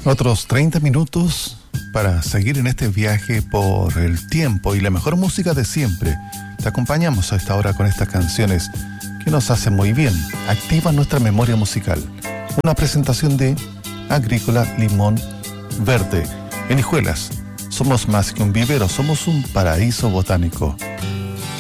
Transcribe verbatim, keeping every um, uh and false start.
Otros treinta minutos para seguir en este viaje por el tiempo y la mejor música de siempre. Te acompañamos a esta hora con estas canciones que nos hacen muy bien. Activa nuestra memoria musical. Una presentación de Agrícola Limón Verde. En Hijuelas, somos más que un vivero, somos un paraíso botánico.